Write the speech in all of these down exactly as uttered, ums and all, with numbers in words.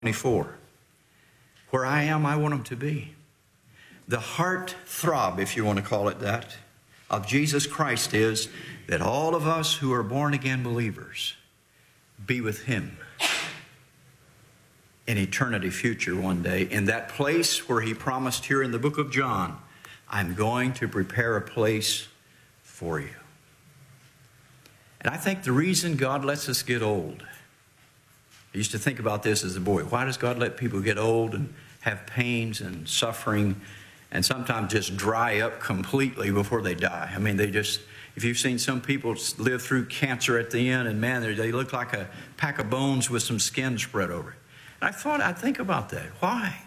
twenty-four. Where I am, I want them to be. The heart throb, if you want to call it that, of Jesus Christ is that all of us who are born again believers be with Him in eternity future one day, in that place where He promised here in the book of John, I'm going to prepare a place for you. And I think the reason God lets us get old, I used to think about this as a boy. Why does God let people get old and have pains and suffering and sometimes just dry up completely before they die? I mean, they just, if you've seen some people live through cancer at the end, and man, they look like a pack of bones with some skin spread over it. And I thought, I'd think about that. Why?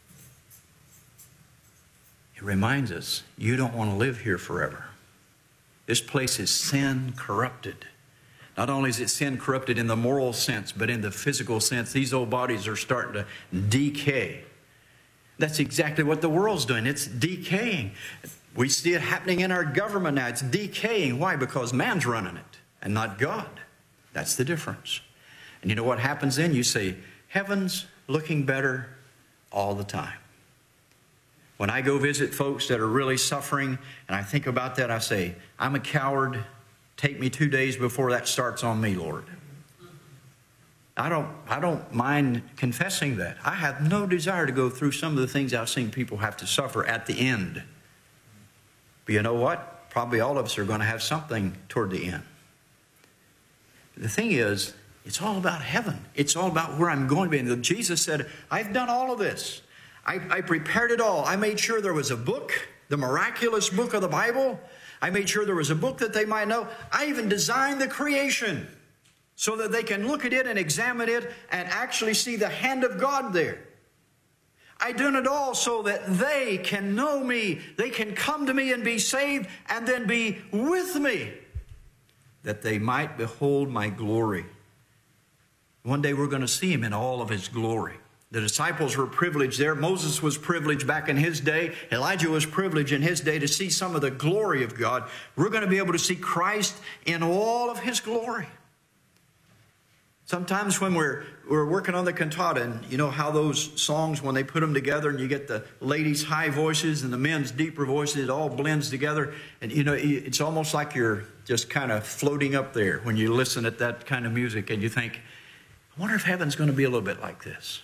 It reminds us, you don't want to live here forever. This place is sin corrupted. Not only is it sin corrupted in the moral sense, but in the physical sense, these old bodies are starting to decay. That's exactly what the world's doing. It's decaying. We see it happening in our government now. It's decaying. Why? Because man's running it and not God. That's the difference. And you know what happens then? You say, heaven's looking better all the time. When I go visit folks that are really suffering, and I think about that, I say, I'm a coward. Take me two days before that starts on me, Lord. I don't, I don't mind confessing that. I have no desire to go through some of the things I've seen people have to suffer at the end. But you know what? Probably all of us are going to have something toward the end. The thing is, it's all about heaven. It's all about where I'm going to be. And Jesus said, I've done all of this. I, I prepared it all. I made sure there was a book, the miraculous book of the Bible. I made sure there was a book that they might know. I even designed the creation so that they can look at it and examine it and actually see the hand of God there. I done it all so that they can know me. They can come to me and be saved and then be with me, that they might behold my glory. One day we're going to see Him in all of His glory. The disciples were privileged there. Moses was privileged back in his day. Elijah was privileged in his day to see some of the glory of God. We're going to be able to see Christ in all of His glory. Sometimes when we're we're working on the cantata, and you know how those songs, when they put them together and you get the ladies' high voices and the men's deeper voices, it all blends together. And you know, it's almost like you're just kind of floating up there when you listen at that kind of music and you think, I wonder if heaven's going to be a little bit like this.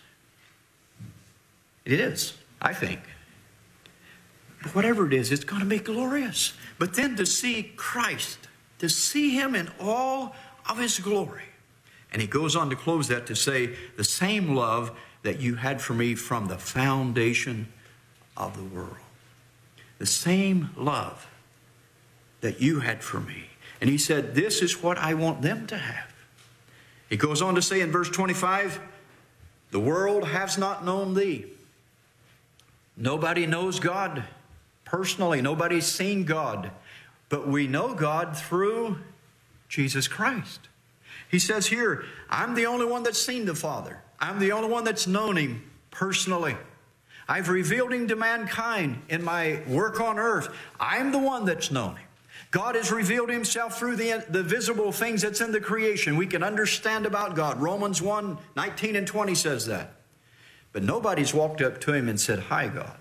It is, I think. But whatever it is, it's going to be glorious. But then to see Christ, to see Him in all of His glory. And He goes on to close that to say, the same love that you had for me from the foundation of the world. The same love that you had for me. And He said, this is what I want them to have. He goes on to say in verse twenty-five, the world has not known thee. Nobody knows God personally. Nobody's seen God. But we know God through Jesus Christ. He says here, I'm the only one that's seen the Father. I'm the only one that's known Him personally. I've revealed Him to mankind in my work on earth. I'm the one that's known Him. God has revealed Himself through the, the visible things that's in the creation. We can understand about God. Romans one, nineteen and twenty says that. But nobody's walked up to Him and said, hi, God.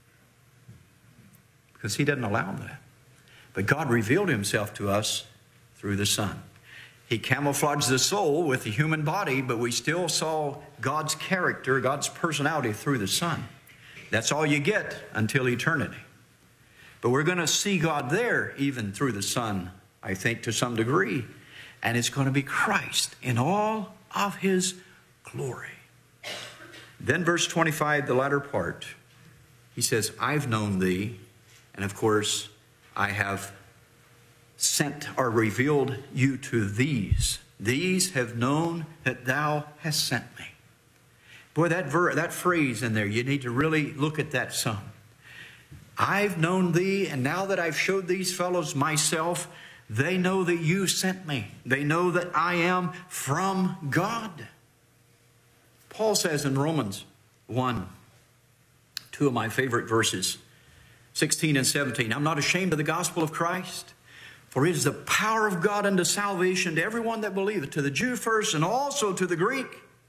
Because He doesn't allow that. But God revealed Himself to us through the Son. He camouflaged the soul with the human body, but we still saw God's character, God's personality through the Son. That's all you get until eternity. But we're going to see God there even through the Son, I think, to some degree. And it's going to be Christ in all of His glory. Then verse twenty-five, the latter part, He says, I've known thee, and of course, I have sent or revealed you to these. These have known that thou hast sent me. Boy, that ver- that phrase in there, you need to really look at that some. I've known thee, and now that I've showed these fellows myself, they know that you sent me. They know that I am from God. Paul says in Romans one, two of my favorite verses, sixteen and seventeen, I'm not ashamed of the gospel of Christ, for it is the power of God unto salvation to everyone that believeth, to the Jew first and also to the Greek.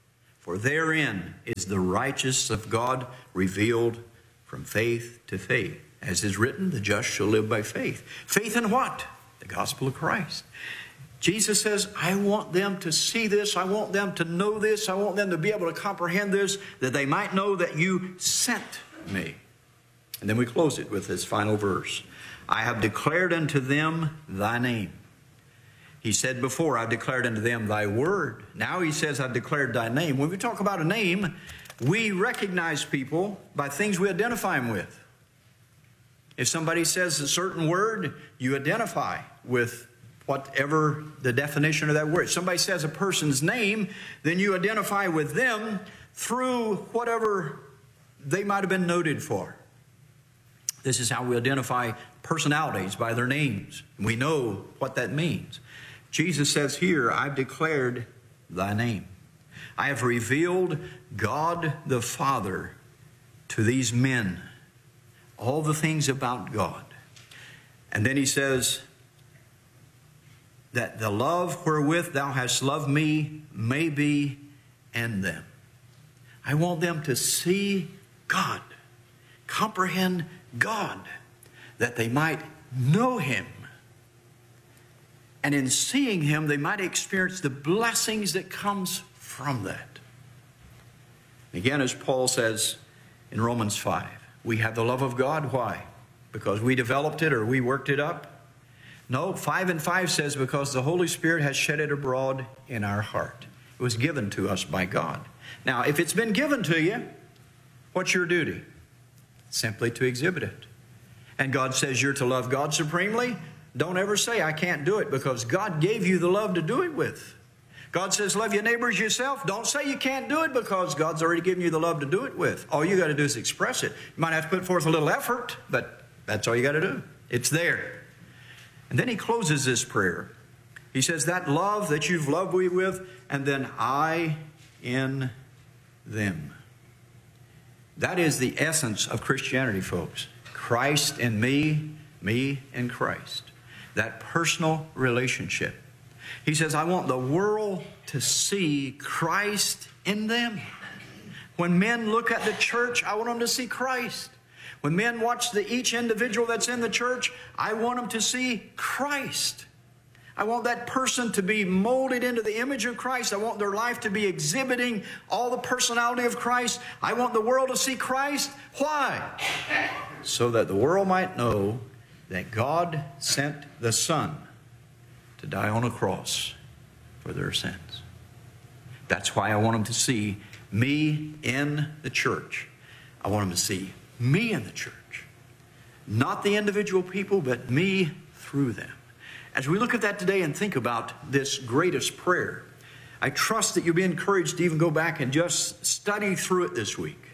For therein is the righteousness of God revealed from faith to faith. As is written, the just shall live by faith. Faith in what? The gospel of Christ. Jesus says, I want them to see this. I want them to know this. I want them to be able to comprehend this, that they might know that you sent me. And then we close it with this final verse. I have declared unto them thy name. He said before, I've declared unto them thy word. Now he says, I've declared thy name. When we talk about a name, we recognize people by things we identify them with. If somebody says a certain word, you identify with whatever the definition of that word. If somebody says a person's name, then you identify with them through whatever they might have been noted for. This is how we identify personalities, by their names. We know what that means. Jesus says here, I've declared thy name. I have revealed God the Father to these men, all the things about God. And then he says that the love wherewith thou hast loved me may be in them. I want them to see God, comprehend God, that they might know him. And in seeing him, they might experience the blessings that comes from that. Again, as Paul says in Romans five, we have the love of God. Why? Because we developed it or we worked it up? No, five and five says because the Holy Spirit has shed it abroad in our heart. It was given to us by God. Now, if it's been given to you, what's your duty? Simply to exhibit it. And God says you're to love God supremely. Don't ever say, I can't do it, because God gave you the love to do it with. God says, love your neighbors yourself. Don't say you can't do it, because God's already given you the love to do it with. All you got to do is express it. You might have to put forth a little effort, but that's all you got to do. It's there. And then he closes this prayer. He says, that love that you've loved me with, and then I in them. That is the essence of Christianity, folks. Christ in me, me in Christ. That personal relationship. He says, I want the world to see Christ in them. When men look at the church, I want them to see Christ. When men watch the, each individual that's in the church, I want them to see Christ. I want that person to be molded into the image of Christ. I want their life to be exhibiting all the personality of Christ. I want the world to see Christ. Why? So that the world might know that God sent the Son to die on a cross for their sins. That's why I want them to see me in the church. I want them to see me in the church. Not the individual people, but me through them. As we look at that today and think about this greatest prayer, I trust that you'll be encouraged to even go back and just study through it this week.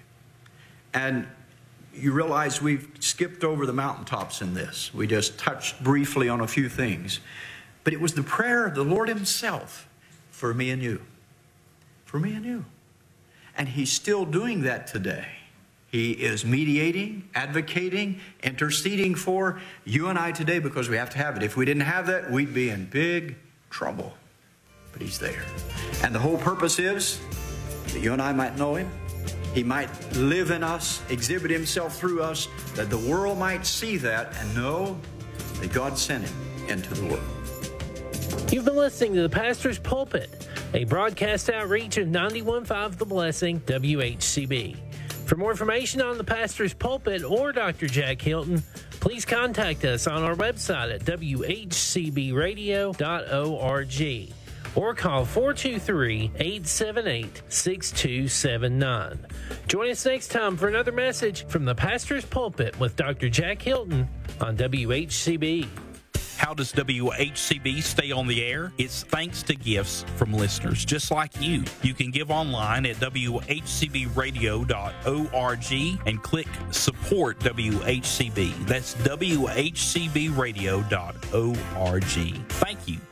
And you realize we've skipped over the mountaintops in this. We just touched briefly on a few things. But it was the prayer of the Lord himself for me and you. For me and you. And he's still doing that today. He is mediating, advocating, interceding for you and I today because we have to have it. If we didn't have that, we'd be in big trouble. But he's there. And the whole purpose is that you and I might know him. He might live in us, exhibit himself through us, that the world might see that and know that God sent him into the world. You've been listening to The Pastor's Pulpit, a broadcast outreach of ninety-one point five The Blessing, W H C B. For more information on The Pastor's Pulpit or Doctor Jack Hilton, please contact us on our website at w h c b radio dot org or call four two three, eight seven eight, six two seven nine. Join us next time for another message from The Pastor's Pulpit with Doctor Jack Hilton on W H C B. How does W H C B stay on the air? It's thanks to gifts from listeners just like you. You can give online at w h c b radio dot org and click Support W H C B. That's w h c b radio dot org. Thank you.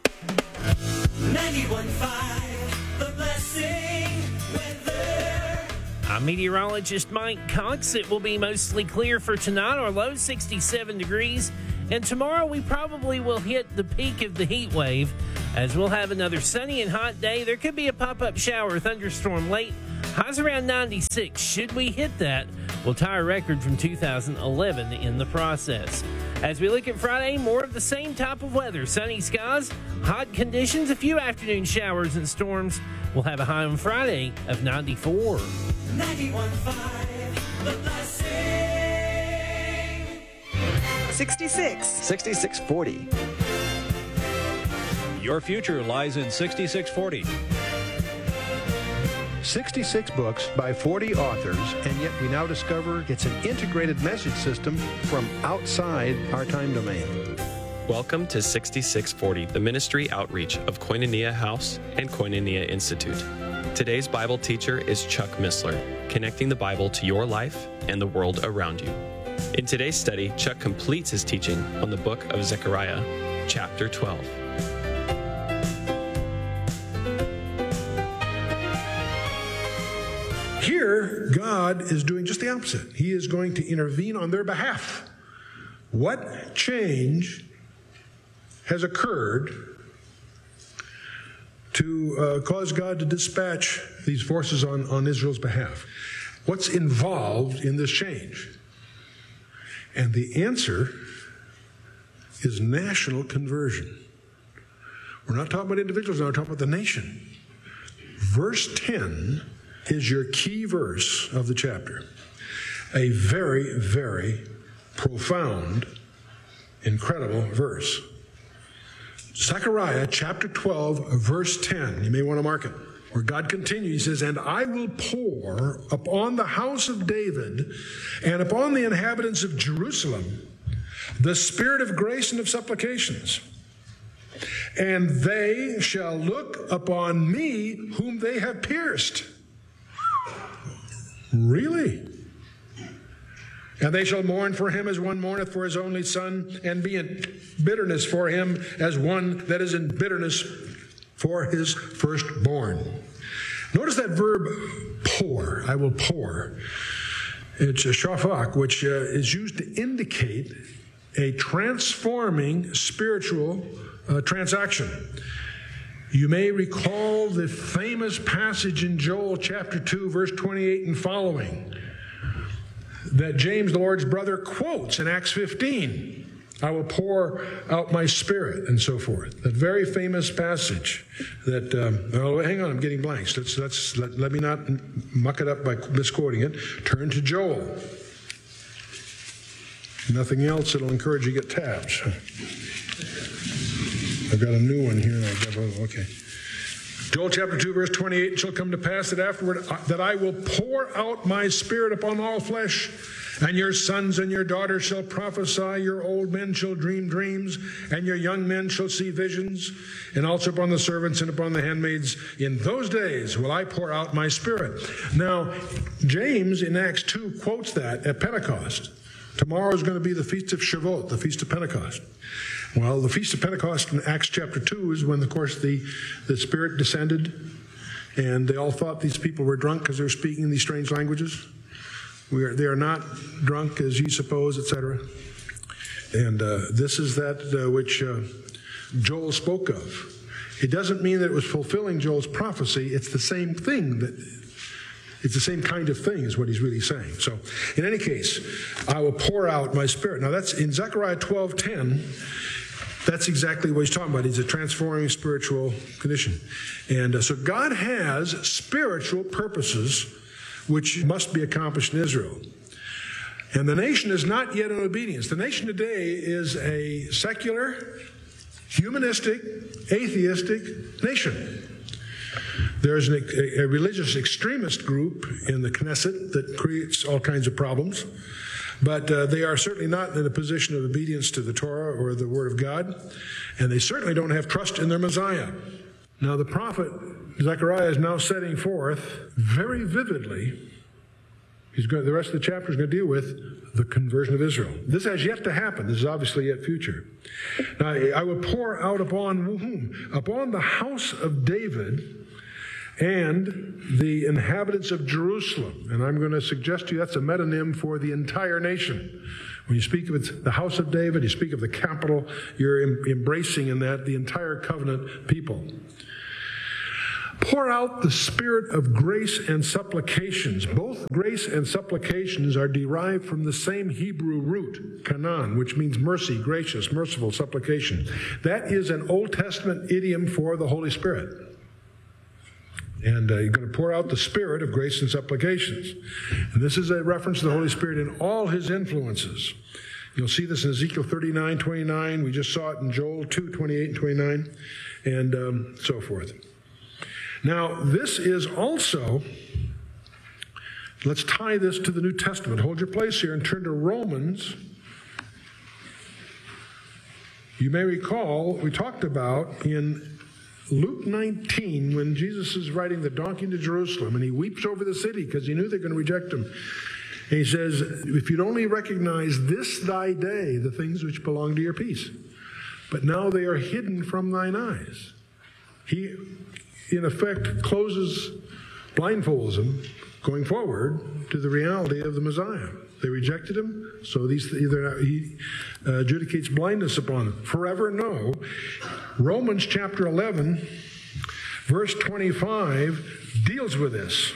ninety-one point five The Blessing weather. I'm meteorologist Mike Cox. It will be mostly clear for tonight. Our low sixty-seven degrees. And tomorrow we probably will hit the peak of the heat wave as we'll have another sunny and hot day. There could be a pop-up shower or thunderstorm late Highs around ninety-six. Should we hit that, we'll tie a record from two thousand eleven in the process. As we look at Friday, more of the same type of weather. Sunny skies, hot conditions, a few afternoon showers and storms. We'll have a high on Friday of ninety-four. ninety-one point five, The Blessing. sixty-six. sixty-six forty. Your future lies in sixty-six forty. sixty-six books by forty authors, and yet we now discover it's an integrated message system from outside our time domain. Welcome to sixty-six forty, the ministry outreach of Koinonia House and Koinonia Institute. Today's Bible teacher is Chuck Missler, connecting the Bible to your life and the world around you. In today's study, Chuck completes his teaching on the book of Zechariah, chapter twelve. Here, God is doing just the opposite. He is going to intervene on their behalf. What change has occurred to uh, cause God to dispatch these forces on, on Israel's behalf? What's involved in this change? And the answer is national conversion. We're not talking about individuals now, we're talking about the nation. Verse ten is your key verse of the chapter. A very, very profound, incredible verse. Zechariah chapter twelve, verse ten. You may want to mark it. Where God continues, he says, "And I will pour upon the house of David and upon the inhabitants of Jerusalem the spirit of grace and of supplications. And they shall look upon me whom they have pierced." Really? "And they shall mourn for him as one mourneth for his only son, and be in bitterness for him as one that is in bitterness for his firstborn." Notice that verb, pour. I will pour. It's a shafak, which uh, is used to indicate a transforming spiritual uh, transaction. You may recall the famous passage in Joel chapter two, verse twenty-eight and following, that James, the Lord's brother, quotes in Acts fifteen. "I will pour out my spirit," and so forth. That very famous passage that, um, oh, hang on, I'm getting blanks. Let's, let's, let, let me not muck it up by misquoting it. Turn to Joel. Nothing else that'll encourage you to get tabs. I've got a new one here. Oh, okay. Joel chapter two, verse twenty-eight, "It shall come to pass that afterward that I will pour out my spirit upon all flesh, and your sons and your daughters shall prophesy, your old men shall dream dreams, and your young men shall see visions, and also upon the servants and upon the handmaids. In those days will I pour out my spirit." Now, James in Acts two quotes that at Pentecost. Tomorrow is going to be the Feast of Shavuot, the Feast of Pentecost. Well, the Feast of Pentecost in Acts chapter two is when, of course, the, the Spirit descended, and they all thought these people were drunk because they were speaking in these strange languages. We are, they are not drunk as ye suppose, et cetera. And uh, this is that uh, which uh, Joel spoke of. It doesn't mean that it was fulfilling Joel's prophecy. It's the same thing that... It's the same kind of thing is what he's really saying. So, in any case, "I will pour out my spirit." Now, that's in Zechariah twelve ten. That's exactly what he's talking about. He's a transforming spiritual condition. And uh, so God has spiritual purposes which must be accomplished in Israel. And the nation is not yet in obedience. The nation today is a secular, humanistic, atheistic nation. There's an, a, a religious extremist group in the Knesset that creates all kinds of problems, but uh, they are certainly not in a position of obedience to the Torah or the Word of God, and they certainly don't have trust in their Messiah. Now, the prophet Zechariah is now setting forth very vividly, he's going, the rest of the chapter is going to deal with the conversion of Israel. This has yet to happen. This is obviously yet future. Now, "I will pour out upon whom? Upon the house of David and the inhabitants of Jerusalem." And I'm going to suggest to you that's a metonym for the entire nation. When you speak of it, the house of David, you speak of the capital, you're em- embracing in that the entire covenant people. Pour out the spirit of grace and supplications. Both grace and supplications are derived from the same Hebrew root, kanan, which means mercy, gracious, merciful, supplication. That is an Old Testament idiom for the Holy Spirit. And uh, you're going to pour out the spirit of grace and supplications. And this is a reference to the Holy Spirit in all his influences. You'll see this in Ezekiel thirty-nine, twenty-nine. We just saw it in Joel two, twenty-eight and twenty-nine, and um, so forth. Now, this is also, let's tie this to the New Testament. Hold your place here and turn to Romans. You may recall, we talked about in Luke nineteen, when Jesus is riding the donkey into Jerusalem, and he weeps over the city because he knew they're going to reject him. And he says, if you'd only recognize this thy day, the things which belong to your peace. But now they are hidden from thine eyes. He, in effect, closes, blindfolds them, going forward to the reality of the Messiah. They rejected him, so these either he uh, adjudicates blindness upon them. Forever, no. Romans chapter eleven, verse twenty-five, deals with this.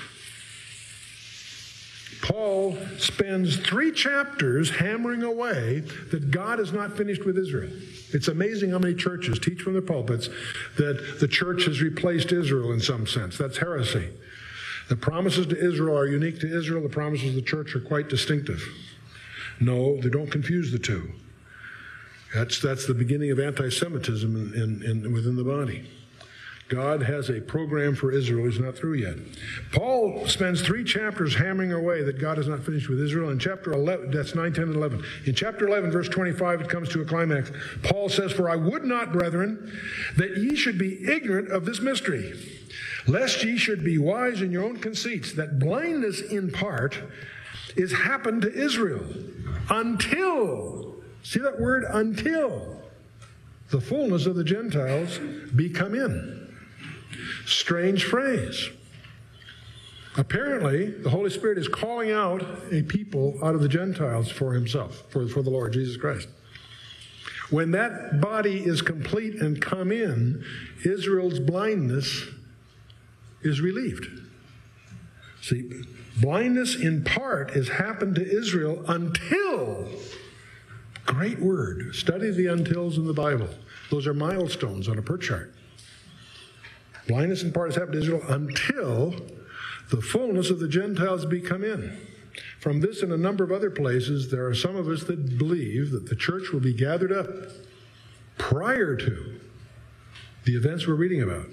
Paul spends three chapters hammering away that God is not finished with Israel. It's amazing how many churches teach from the pulpits that the church has replaced Israel in some sense. That's heresy. The promises to Israel are unique to Israel. The promises of the church are quite distinctive. No, they don't confuse the two. That's, that's the beginning of anti-Semitism in, in, in, within the body. God has a program for Israel. He's not through yet. Paul spends three chapters hammering away that God is not finished with Israel. In chapter eleven, that's nine, ten, and eleven. In chapter eleven, verse twenty-five, it comes to a climax. Paul says, for I would not, brethren, that ye should be ignorant of this mystery, lest ye should be wise in your own conceits, that blindness in part is happened to Israel until, see that word, until the fullness of the Gentiles be come in. Strange phrase. Apparently, the Holy Spirit is calling out a people out of the Gentiles for himself, for, for the Lord Jesus Christ. When that body is complete and come in, Israel's blindness is relieved. See, blindness in part has happened to Israel until, great word, study the untils in the Bible. Those are milestones on a per chart. Blindness in part has happened to Israel until the fullness of the Gentiles be come in. From this and a number of other places, there are some of us that believe that the church will be gathered up prior to the events we're reading about.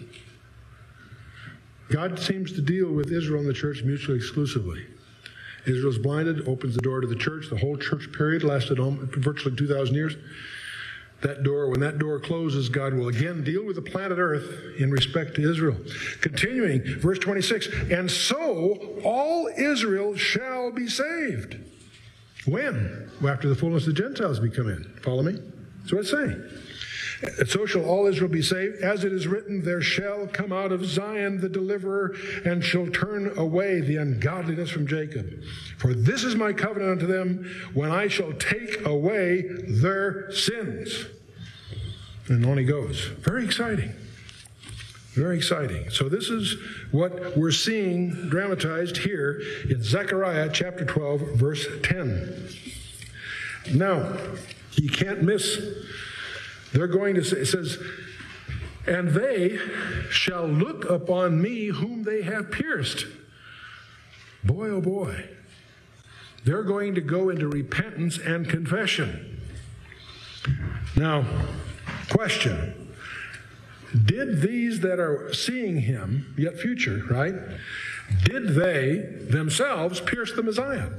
God seems to deal with Israel and the church mutually exclusively. Israel's blinded, opens the door to the church. The whole church period lasted virtually two thousand years. That door, when that door closes, God will again deal with the planet Earth in respect to Israel. Continuing, verse twenty-six, and so all Israel shall be saved. When? Well, after the fullness of the Gentiles be come in. Follow me? That's what it's saying. And so shall all Israel be saved. As it is written, there shall come out of Zion the deliverer, and shall turn away the ungodliness from Jacob. For this is my covenant unto them, when I shall take away their sins. And on he goes. Very exciting. Very exciting. So this is what we're seeing dramatized here in Zechariah chapter twelve, verse ten. Now, you can't miss. They're going to say, it says, and they shall look upon me whom they have pierced. Boy, oh boy. They're going to go into repentance and confession. Now, question. Did these that are seeing him, yet future, right? Did they themselves pierce the Messiah?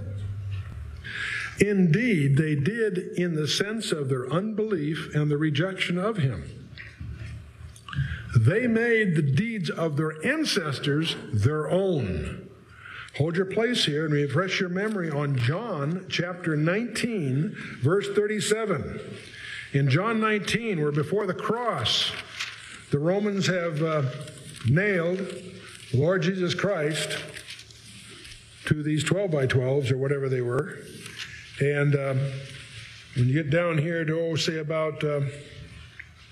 Indeed, they did in the sense of their unbelief and the rejection of him. They made the deeds of their ancestors their own. Hold your place here and refresh your memory on John chapter nineteen, verse thirty-seven. In John nineteen, we're before the cross. The Romans have uh, nailed the Lord Jesus Christ to these twelve by twelves or whatever they were. And um, when you get down here to, oh, say about uh,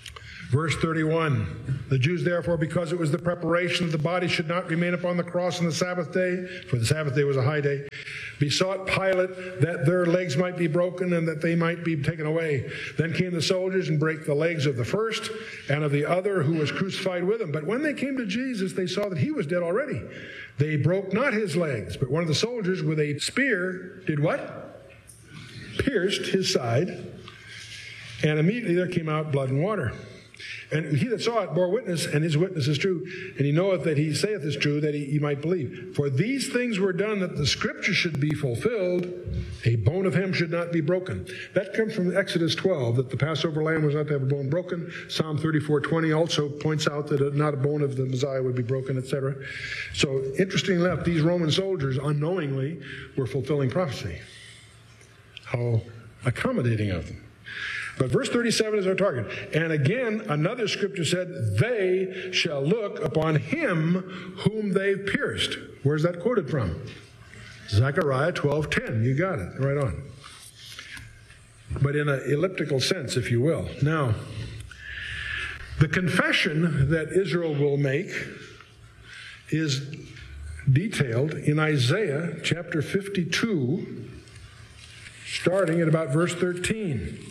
Verse thirty-one, the Jews therefore, because it was the preparation that the body should not remain upon the cross on the Sabbath day, for the Sabbath day was a high day, besought Pilate that their legs might be broken and that they might be taken away. Then came the soldiers and brake the legs of the first and of the other who was crucified with him. But when they came to Jesus, they saw that he was dead already. They broke not his legs, but one of the soldiers with a spear did what? Pierced his side, and immediately there came out blood and water. And he that saw it bore witness, and his witness is true. And he knoweth that he saith is true, that he, he might believe. For these things were done that the scripture should be fulfilled. A bone of him should not be broken. That comes from Exodus twelve, that the Passover lamb was not to have a bone broken. Psalm thirty-four twenty also points out that not a bone of the Messiah would be broken, et cetera. So, interestingly enough, these Roman soldiers unknowingly were fulfilling prophecy. How accommodating of them. But verse thirty-seven is our target. And again, another scripture said, they shall look upon him whom they've pierced. Where's that quoted from? Zechariah twelve ten. You got it. Right on. But in an elliptical sense, if you will. Now, the confession that Israel will make is detailed in Isaiah chapter fifty-two, starting at about verse thirteen.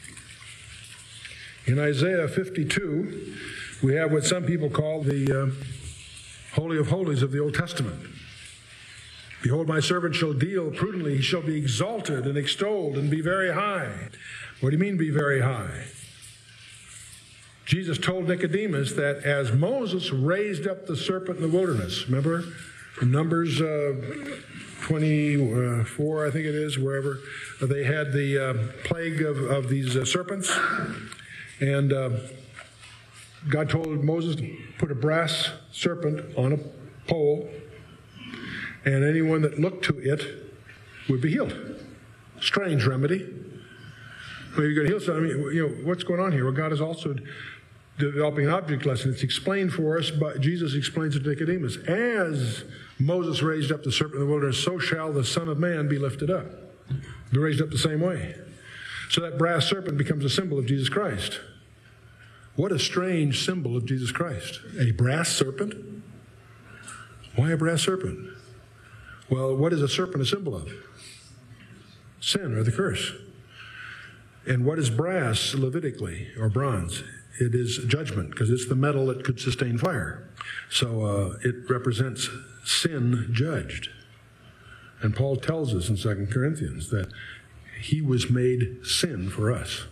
In Isaiah fifty-two, we have what some people call the uh, Holy of Holies of the Old Testament. Behold, my servant shall deal prudently. He shall be exalted and extolled and be very high. What do you mean, be very high? Jesus told Nicodemus that as Moses raised up the serpent in the wilderness, remember, in Numbers uh, twenty-four, I think it is, wherever, they had the uh, plague of, of these uh, serpents. And uh, God told Moses to put a brass serpent on a pole, and anyone that looked to it would be healed. Strange remedy. Well, you're going to heal someone. I mean, you know, what's going on here? Well, God is also developing an object lesson. It's explained for us, but Jesus explains it to Nicodemus. As Moses raised up the serpent in the wilderness, so shall the Son of Man be lifted up. Be raised up the same way. So that brass serpent becomes a symbol of Jesus Christ. What a strange symbol of Jesus Christ. A brass serpent? Why a brass serpent? Well, what is a serpent a symbol of? Sin, or the curse. And what is brass Levitically, or bronze? It is judgment, because it's the metal that could sustain fire. So uh, it represents sin judged. And Paul tells us in Second Corinthians that he was made sin for us.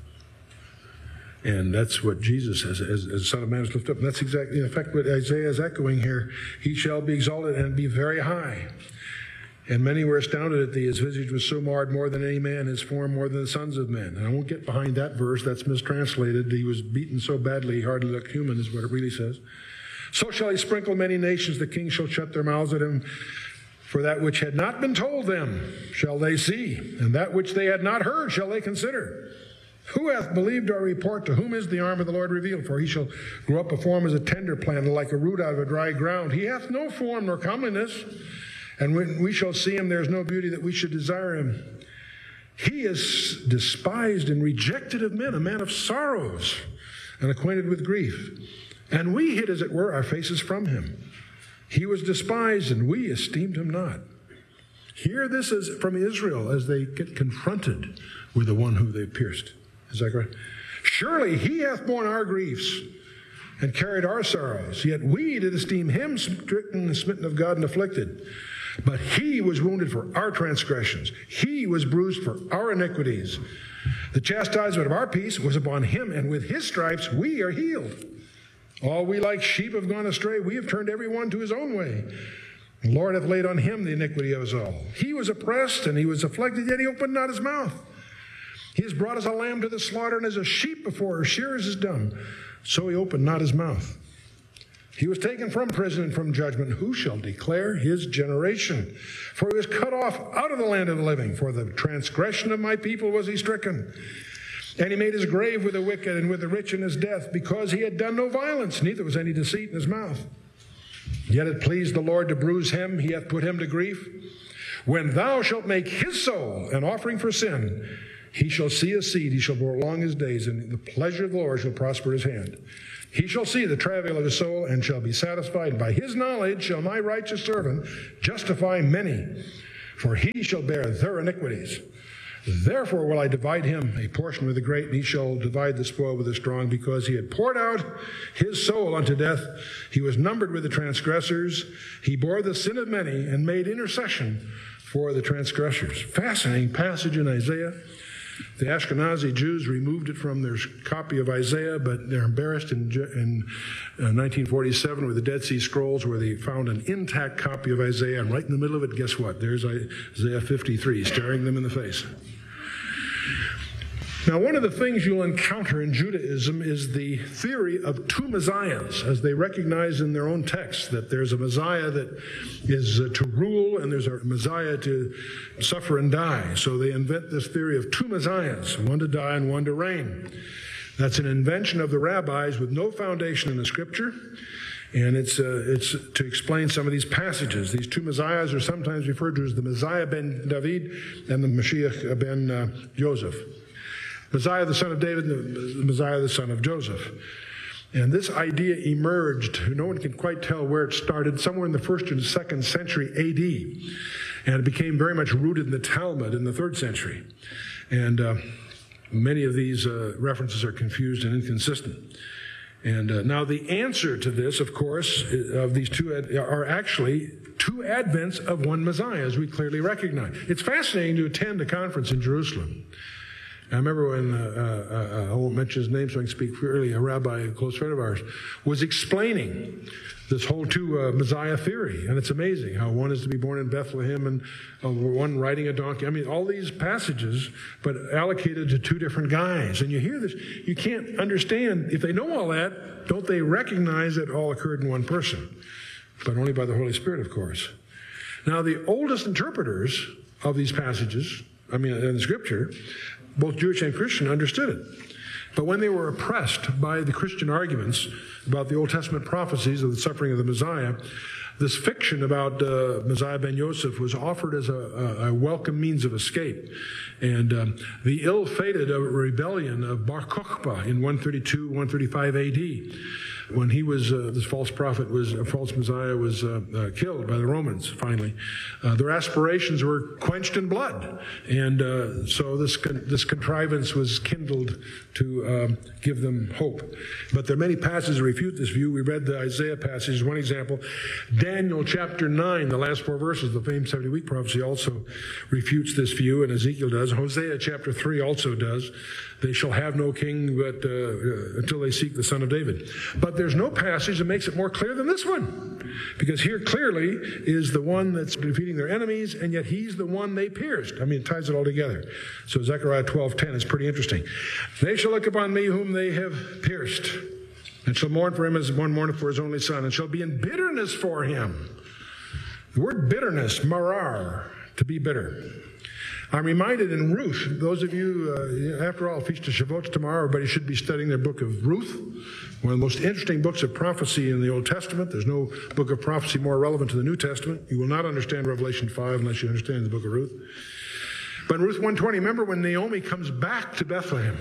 And that's what Jesus, as, as, as the Son of Man, is lifted up. And that's exactly, in effect, what Isaiah is echoing here. He shall be exalted and be very high. And many were astounded at thee. His visage was so marred more than any man, his form more than the sons of men. And I won't get behind that verse. That's mistranslated. He was beaten so badly he hardly looked human, is what it really says. So shall he sprinkle many nations. The kings shall shut their mouths at him. For that which had not been told them shall they see, and that which they had not heard shall they consider. Who hath believed our report? To whom is the arm of the Lord revealed? For he shall grow up a form as a tender plant, and like a root out of a dry ground. He hath no form nor comeliness, and when we shall see him, there is no beauty that we should desire him. He is despised and rejected of men, a man of sorrows, and acquainted with grief. And we hid, as it were, our faces from him. He was despised, and we esteemed him not. Hear this as from Israel as they get confronted with the one who they pierced. Is that correct? Surely he hath borne our griefs and carried our sorrows. Yet we did esteem him stricken and smitten of God and afflicted. But he was wounded for our transgressions. He was bruised for our iniquities. The chastisement of our peace was upon him, and with his stripes we are healed. All we like sheep have gone astray. We have turned every one to his own way. The Lord hath laid on him the iniquity of us all. He was oppressed and he was afflicted, yet he opened not his mouth. He is brought as a lamb to the slaughter, and as a sheep before her shearers is dumb. So he opened not his mouth. He was taken from prison and from judgment. Who shall declare his generation? For he was cut off out of the land of the living. For the transgression of my people was he stricken. And he made his grave with the wicked and with the rich in his death, because he had done no violence, neither was any deceit in his mouth. Yet it pleased the Lord to bruise him. He hath put him to grief. When thou shalt make his soul an offering for sin, He shall see a seed, he shall prolong his days, and the pleasure of the Lord shall prosper his hand. He shall see the travail of his soul and shall be satisfied. And by his knowledge shall my righteous servant justify many, for he shall bear their iniquities. Therefore will I divide him a portion with the great, and he shall divide the spoil with the strong, because he had poured out his soul unto death. He was numbered with the transgressors. He bore the sin of many and made intercession for the transgressors. Fascinating passage in Isaiah. The Ashkenazi Jews removed it from their copy of Isaiah, but they're embarrassed in, in uh, nineteen forty-seven with the Dead Sea Scrolls, where they found an intact copy of Isaiah, and right in the middle of it, guess what? There's Isaiah fifty-three, staring them in the face. Now, one of the things you'll encounter in Judaism is the theory of two messiahs, as they recognize in their own text that there's a Messiah that is uh, to rule and there's a Messiah to suffer and die. So they invent this theory of two messiahs, one to die and one to reign. That's an invention of the rabbis with no foundation in the Scripture, and it's uh, it's to explain some of these passages. These two messiahs are sometimes referred to as the Messiah ben David and the Mashiach ben uh, Joseph. Messiah, the son of David, and the Messiah, the son of Joseph. And this idea emerged, no one can quite tell where it started, somewhere in the first and second century A D. And it became very much rooted in the Talmud in the third century. And uh, many of these uh, references are confused and inconsistent. And uh, now the answer to this, of course, of these two ad- are actually two advents of one Messiah, as we clearly recognize. It's fascinating to attend a conference in Jerusalem. I remember when, uh, uh, I won't mention his name so I can speak freely, a rabbi, a close friend of ours, was explaining this whole two uh, Messiah theory. And it's amazing how one is to be born in Bethlehem and uh, one riding a donkey. I mean, all these passages, but allocated to two different guys. And you hear this, you can't understand. If they know all that, don't they recognize that it all occurred in one person? But only by the Holy Spirit, of course. Now, the oldest interpreters of these passages, I mean, in the Scripture, both Jewish and Christian, understood it. But when they were oppressed by the Christian arguments about the Old Testament prophecies of the suffering of the Messiah, this fiction about uh, Messiah ben Yosef was offered as a, a, a welcome means of escape. And um, the ill-fated uh, rebellion of Bar Kokhba in one thirty-two, one thirty-five A D, when he was, uh, this false prophet was, a false Messiah was uh, uh, killed by the Romans, finally. Uh, their aspirations were quenched in blood. And uh, so this con- this contrivance was kindled to um, give them hope. But there are many passages that refute this view. We read the Isaiah passage, one example. Daniel chapter nine, the last four verses, the famous seventy-week prophecy also refutes this view, and Ezekiel does. Hosea chapter three also does. They shall have no king but uh, uh, until they seek the Son of David. But there's no passage that makes it more clear than this one. Because here clearly is the one that's defeating their enemies, and yet he's the one they pierced. I mean, it ties it all together. So Zechariah twelve ten is pretty interesting. They shall look upon me whom they have pierced, and shall mourn for him as one mourneth for his only son, and shall be in bitterness for him. The word bitterness, marar, to be bitter. I'm reminded in Ruth, those of you, uh, after all, Feast of Shavuot tomorrow, everybody should be studying their book of Ruth, one of the most interesting books of prophecy in the Old Testament. There's no book of prophecy more relevant to the New Testament. You will not understand Revelation five unless you understand the book of Ruth. But in Ruth one twenty, remember when Naomi comes back to Bethlehem,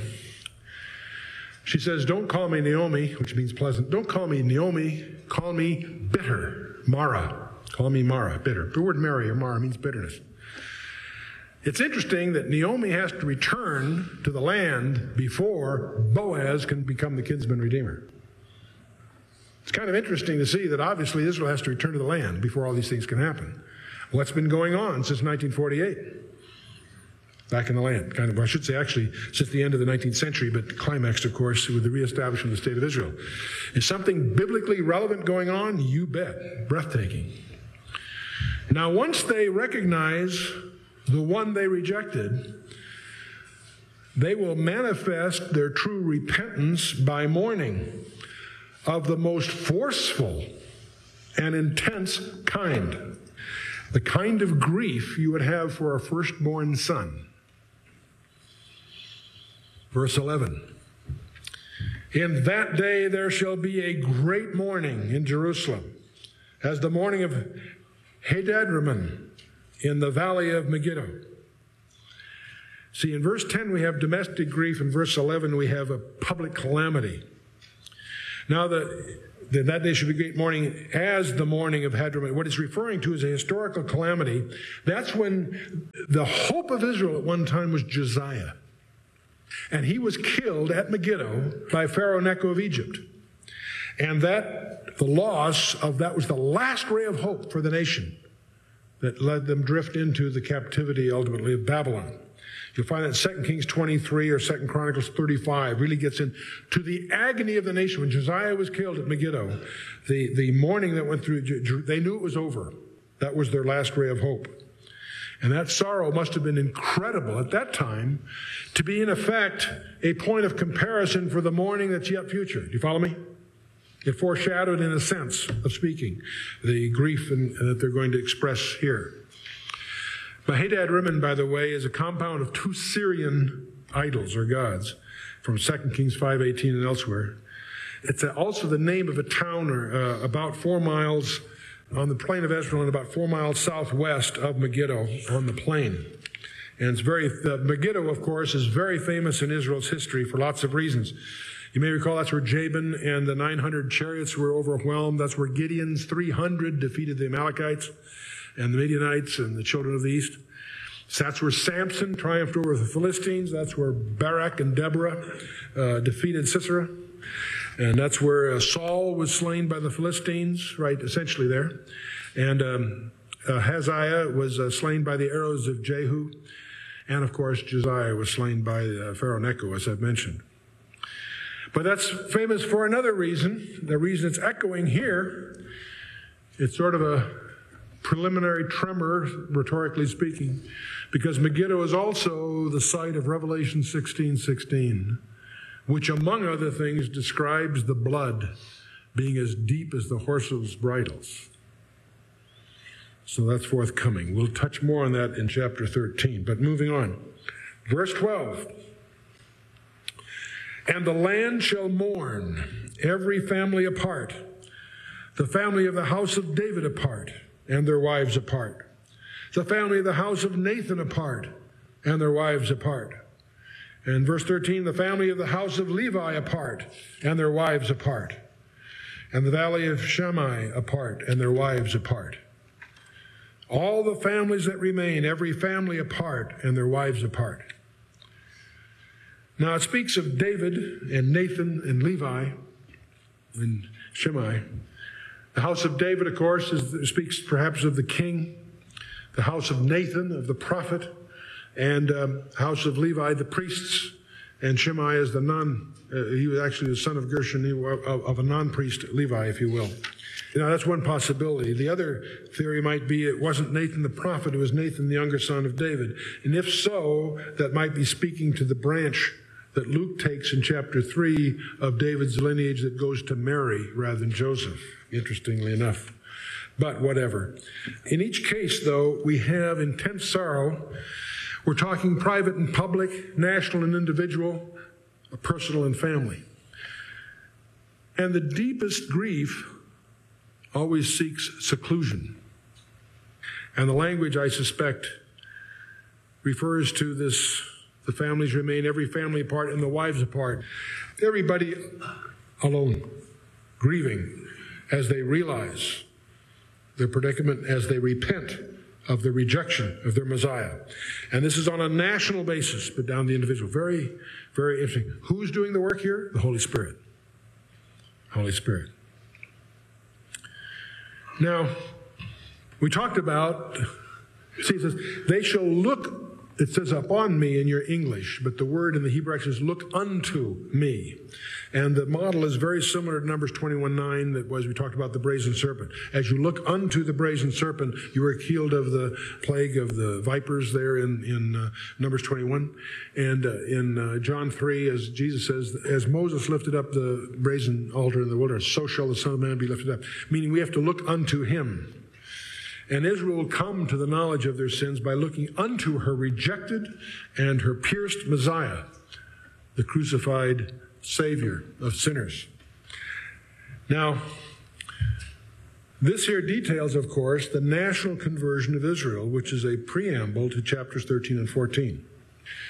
she says, don't call me Naomi, which means pleasant. Don't call me Naomi, call me bitter, Mara. Call me Mara, bitter. The word Mary or Mara means bitterness. It's interesting that Naomi has to return to the land before Boaz can become the kinsman redeemer. It's kind of interesting to see that obviously Israel has to return to the land before all these things can happen. What's been going on since nineteen forty-eight? Back in the land, kind of, I should say actually since the end of the nineteenth century, but climaxed, of course, with the reestablishment of the state of Israel. Is something biblically relevant going on? You bet. Breathtaking. Now, once they recognize the one they rejected, they will manifest their true repentance by mourning of the most forceful and intense kind. The kind of grief you would have for a firstborn son. Verse eleven. In that day there shall be a great mourning in Jerusalem, as the mourning of Hadad-rimmon in the valley of Megiddo. See, in verse ten we have domestic grief. In verse eleven we have a public calamity. Now, the, the, that day should be great mourning as the mourning of Hadron. What it's referring to is a historical calamity. That's when the hope of Israel at one time was Josiah. And he was killed at Megiddo by Pharaoh Necho of Egypt. And that, the loss of that was the last ray of hope for the nation that led them drift into the captivity ultimately of Babylon. You'll find that in Second Kings twenty-three or Second Chronicles thirty-five really gets into the agony of the nation. When Josiah was killed at Megiddo, the, the mourning that went through, they knew it was over. That was their last ray of hope. And that sorrow must have been incredible at that time to be, in effect, a point of comparison for the mourning that's yet future. Do you follow me? It foreshadowed, in a sense of speaking, the grief in, uh, that they're going to express here. Mahadad Rimmon, by the way, is a compound of two Syrian idols or gods from Second Kings five eighteen and elsewhere. It's also the name of a town or, uh, about four miles on the plain of Esdraelon, about four miles southwest of Megiddo on the plain. And it's very, uh, Megiddo, of course, is very famous in Israel's history for lots of reasons. You may recall that's where Jabin and the nine hundred chariots were overwhelmed. That's where Gideon's three hundred defeated the Amalekites and the Midianites and the children of the east. So that's where Samson triumphed over the Philistines. That's where Barak and Deborah uh, defeated Sisera. And that's where uh, Saul was slain by the Philistines, right, essentially there. And um, uh, Hazael was uh, slain by the arrows of Jehu. And, of course, Josiah was slain by uh, Pharaoh Necho, as I've mentioned. But that's famous for another reason. The reason it's echoing here, it's sort of a preliminary tremor, rhetorically speaking, because Megiddo is also the site of Revelation sixteen sixteen, which, among other things, describes the blood being as deep as the horses' bridles. So that's forthcoming. We'll touch more on that in chapter thirteen. But moving on. Verse twelve. And the land shall mourn, every family apart, the family of the house of David apart, and their wives apart, the family of the house of Nathan apart, and their wives apart. And verse thirteen, the family of the house of Levi apart, and their wives apart, and the valley of Shammai apart, and their wives apart. All the families that remain, every family apart, and their wives apart. Now it speaks of David and Nathan and Levi and Shammai. The house of David, of course, is, speaks perhaps of the king. The house of Nathan, of the prophet. And um, house of Levi, the priests. And Shammai is the non, uh, he was actually the son of Gershon, he, of, of a non-priest Levi, if you will. Now, that's one possibility. The other theory might be it wasn't Nathan the prophet, it was Nathan, the younger son of David. And if so, that might be speaking to the branch that Luke takes in chapter three of David's lineage that goes to Mary rather than Joseph, interestingly enough. But whatever. In each case, though, we have intense sorrow. We're talking private and public, national and individual, personal and family. And the deepest grief always seeks seclusion. And the language, I suspect, refers to this, the families remain, every family apart and the wives apart. Everybody alone, grieving as they realize their predicament, as they repent of the rejection of their Messiah. And this is on a national basis, but down the individual. Very, very interesting. Who's doing the work here? The Holy Spirit. Holy Spirit. Now, we talked about, see, it says, they shall look, it says upon me in your English, but the word in the Hebrew actually is look unto me. And the model is very similar to Numbers twenty-one nine, that was, we talked about the brazen serpent. As you look unto the brazen serpent, you were healed of the plague of the vipers there in, in uh, Numbers twenty-one. And uh, in uh, John three, as Jesus says, as Moses lifted up the brazen altar in the wilderness, so shall the Son of Man be lifted up. Meaning we have to look unto him. And Israel will come to the knowledge of their sins by looking unto her rejected and her pierced Messiah, the crucified Savior of sinners. Now, this here details, of course, the national conversion of Israel, which is a preamble to chapters thirteen and fourteen.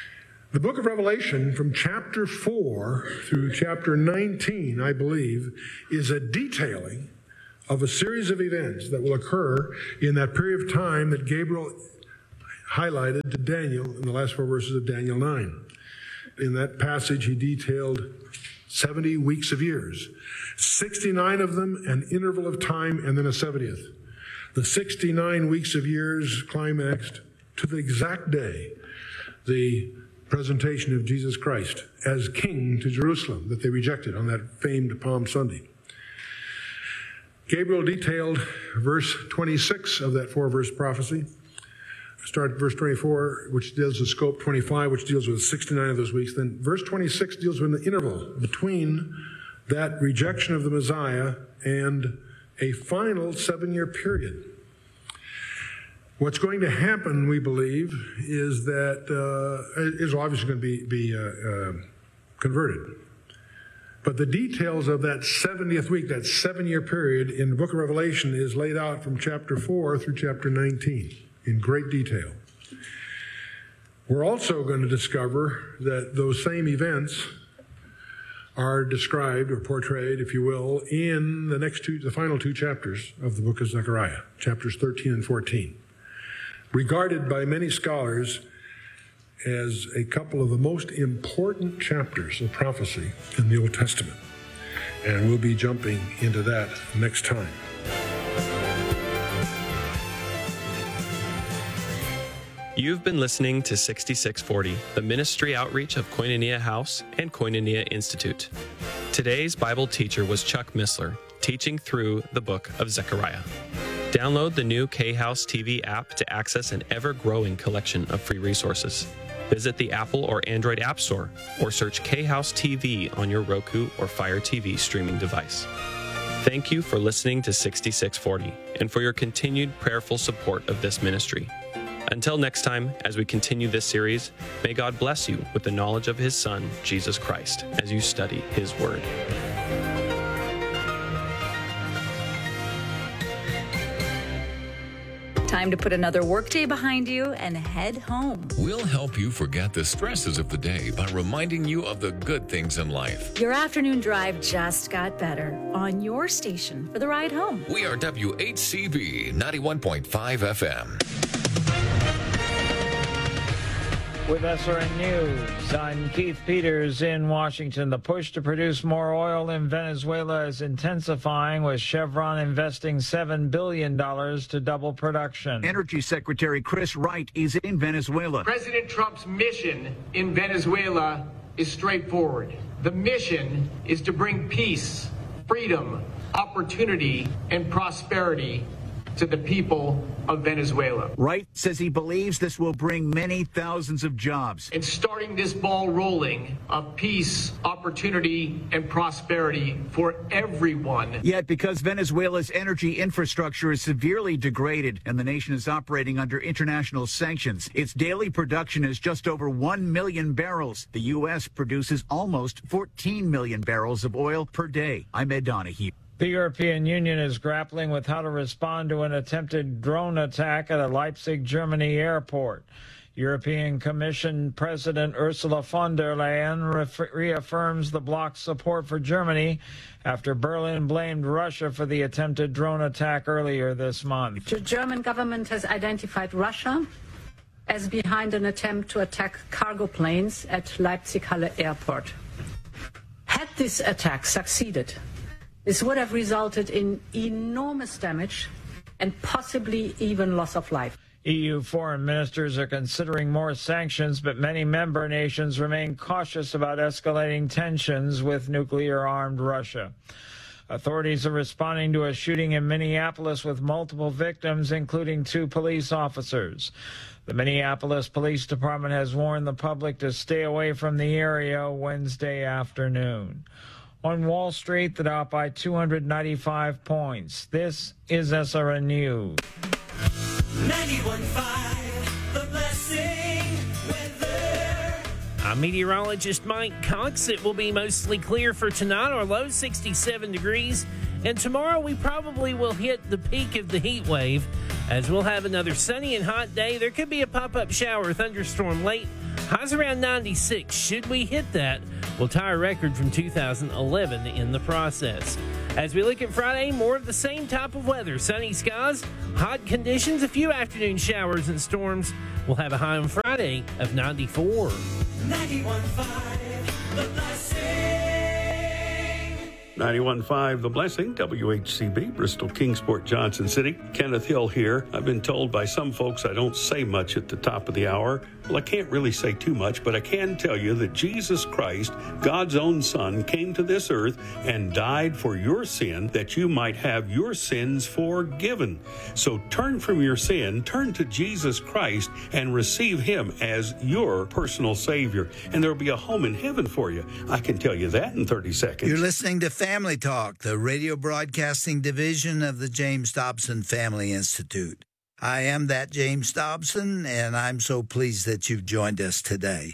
The book of Revelation, from chapter four through chapter nineteen, I believe, is a detailing of a series of events that will occur in that period of time that Gabriel highlighted to Daniel in the last four verses of Daniel nine. In that passage, he detailed seventy weeks of years, sixty-nine of them an interval of time, and then a seventieth. The sixty-nine weeks of years climaxed to the exact day, the presentation of Jesus Christ as king to Jerusalem that they rejected on that famed Palm Sunday. Gabriel detailed verse twenty-six of that four-verse prophecy. Start at verse twenty-four, which deals with scope, twenty-five, which deals with sixty-nine of those weeks. Then verse twenty-six deals with the interval between that rejection of the Messiah and a final seven-year period. What's going to happen, we believe, is that uh, Israel obviously going to be, be uh, uh, converted. But the details of that seventieth week, that seven-year period in the book of Revelation is laid out from chapter four through chapter nineteen in great detail. We're also going to discover that those same events are described or portrayed, if you will, in the next two, the final two chapters of the book of Zechariah, chapters thirteen and fourteen. Regarded by many scholars as a couple of the most important chapters of prophecy in the Old Testament. And we'll be jumping into that next time. You've been listening to sixty-six forty, the ministry outreach of Koinonia House and Koinonia Institute. Today's Bible teacher was Chuck Missler, teaching through the book of Zechariah. Download the new K-House T V app to access an ever-growing collection of free resources. Visit the Apple or Android App Store or search K-House T V on your Roku or Fire T V streaming device. Thank you for listening to sixty-six forty and for your continued prayerful support of this ministry. Until next time, as we continue this series, may God bless you with the knowledge of His Son, Jesus Christ, as you study His Word. Time to put another workday behind you and head home. We'll help you forget the stresses of the day by reminding you of the good things in life. Your afternoon drive just got better on your station for the ride home. We are W H C B ninety-one point five F M. With S R N News, I'm Keith Peters in Washington. The push to produce more oil in Venezuela is intensifying, with Chevron investing seven billion dollars to double production. Energy Secretary Chris Wright is in Venezuela. President Trump's mission in Venezuela is straightforward. The mission is to bring peace, freedom, opportunity, and prosperity to the people of Venezuela. Wright says he believes this will bring many thousands of jobs. And starting this ball rolling of peace, opportunity, and prosperity for everyone. Yet because Venezuela's energy infrastructure is severely degraded and the nation is operating under international sanctions, its daily production is just over one million barrels. The U S produces almost fourteen million barrels of oil per day. I'm Ed Donahue. The European Union is grappling with how to respond to an attempted drone attack at a Leipzig, Germany airport. European Commission President Ursula von der Leyen re- reaffirms the bloc's support for Germany after Berlin blamed Russia for the attempted drone attack earlier this month. The German government has identified Russia as behind an attempt to attack cargo planes at Leipzig-Halle Airport. Had this attack succeeded, this would have resulted in enormous damage and possibly even loss of life. E U foreign ministers are considering more sanctions, but many member nations remain cautious about escalating tensions with nuclear-armed Russia. Authorities are responding to a shooting in Minneapolis with multiple victims, including two police officers. The Minneapolis Police Department has warned the public to stay away from the area Wednesday afternoon. On Wall Street, the Dow by two hundred ninety-five points. This is S R N News. ninety-one point five, The Blessing weather. I'm meteorologist Mike Cox. It will be mostly clear for tonight. Our low sixty-seven degrees. And tomorrow we probably will hit the peak of the heat wave, as we'll have another sunny and hot day. There could be a pop-up shower or thunderstorm late. Highs around ninety-six. Should we hit that, we'll tie a record from two thousand eleven in the process. As we look at Friday, more of the same type of weather. Sunny skies, hot conditions, a few afternoon showers and storms. We'll have a high on Friday of ninety-four. ninety-one point five, The Blessing. ninety-one point five The Blessing, W H C B, Bristol, Kingsport, Johnson City. Kenneth Hill here. I've been told by some folks I don't say much at the top of the hour. Well, I can't really say too much, but I can tell you that Jesus Christ, God's own Son, came to this earth and died for your sin that you might have your sins forgiven. So turn from your sin, turn to Jesus Christ, and receive Him as your personal Savior. And there'll be a home in heaven for you. I can tell you that in thirty seconds. You're listening to Family Talk, the radio broadcasting division of the James Dobson Family Institute. I am that James Dobson, and I'm so pleased that you've joined us today.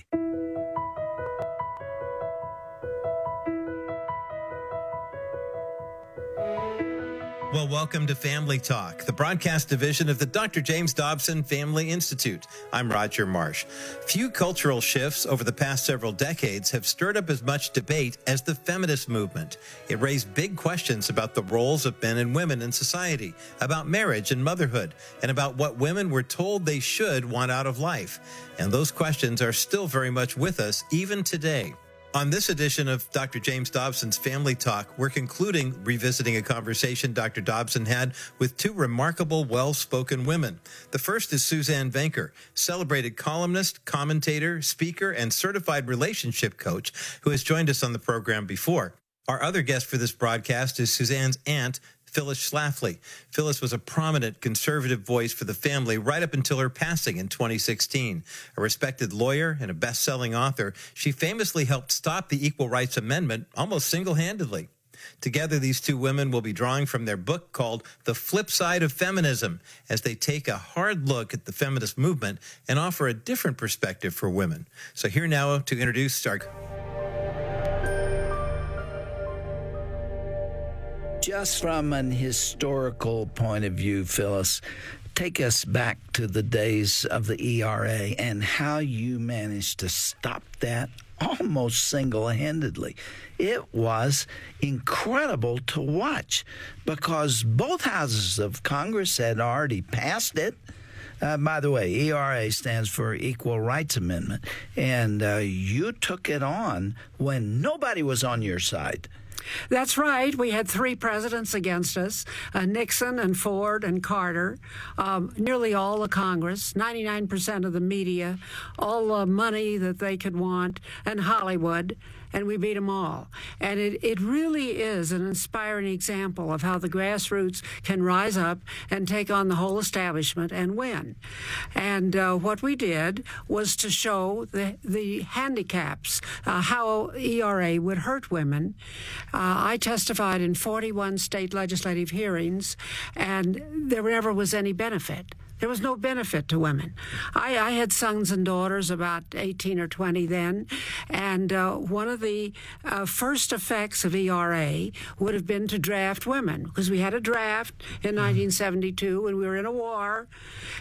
Well, welcome to Family Talk, the broadcast division of the Doctor James Dobson Family Institute. I'm Roger Marsh. Few cultural shifts over the past several decades have stirred up as much debate as the feminist movement. It raised big questions about the roles of men and women in society, about marriage and motherhood, and about what women were told they should want out of life. And those questions are still very much with us even today. On this edition of Doctor James Dobson's Family Talk, we're concluding revisiting a conversation Doctor Dobson had with two remarkable, well-spoken women. The first is Suzanne Venker, celebrated columnist, commentator, speaker, and certified relationship coach who has joined us on the program before. Our other guest for this broadcast is Suzanne's aunt, Phyllis Schlafly. Phyllis was a prominent conservative voice for the family right up until her passing in twenty sixteen. A respected lawyer and a best-selling author, she famously helped stop the Equal Rights Amendment almost single-handedly. Together, these two women will be drawing from their book called The Flip Side of Feminism as they take a hard look at the feminist movement and offer a different perspective for women. So here now to introduce our... Just from an historical point of view, Phyllis, take us back to the days of the E R A and how you managed to stop that almost single-handedly. It was incredible to watch because both houses of Congress had already passed it. Uh, by the way, E R A stands for Equal Rights Amendment, and uh, you took it on when nobody was on your side. That's right. We had three presidents against us, uh, Nixon and Ford and Carter, um, nearly all the Congress, ninety-nine percent of the media, all the money that they could want, and Hollywood, and we beat them all. And it, it really is an inspiring example of how the grassroots can rise up and take on the whole establishment and win. And uh, what we did was to show the, the handicaps, uh, how E R A would hurt women. Uh, I testified in forty-one state legislative hearings, and there never was any benefit. There was no benefit to women. I, I had sons and daughters, about eighteen or twenty then, and uh, one of the uh, first effects of E R A would have been to draft women, because we had a draft in nineteen seventy-two when we were in a war,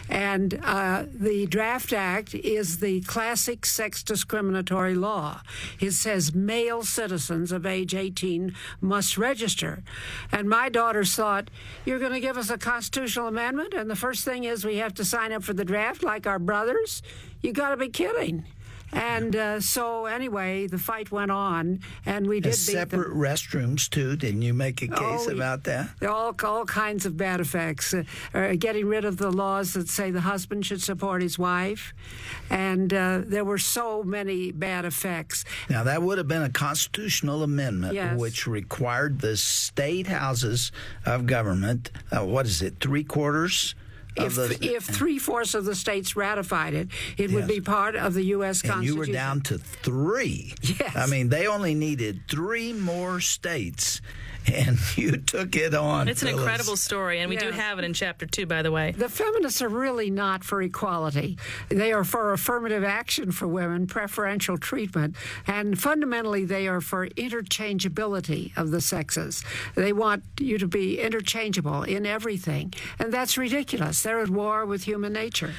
and uh, the Draft Act is the classic sex discriminatory law. It says male citizens of age eighteen must register. And my daughters thought, you're going to give us a constitutional amendment, and the first thing is we have to sign up for the draft like our brothers? You got to be kidding. And uh, so anyway, the fight went on, and we did beat separate them. restrooms too. Didn't you make a case oh, about that? All all kinds of bad effects. Uh, uh, getting rid of the laws that say the husband should support his wife, and uh, there were so many bad effects. Now that would have been a constitutional amendment, yes. which required the state houses of government. Uh, what is it? Three quarters. If, the, if three-fourths of the states ratified it, it yes. would be part of the U S Constitution. And you were down to three. Yes. I mean, they only needed three more states, and you took it on. It's an Phyllis. incredible story, and we yeah. do have it in Chapter two, by the way. The feminists are really not for equality. They are for affirmative action for women, preferential treatment, and fundamentally they are for interchangeability of the sexes. They want you to be interchangeable in everything, and that's ridiculous. They're at war with human nature.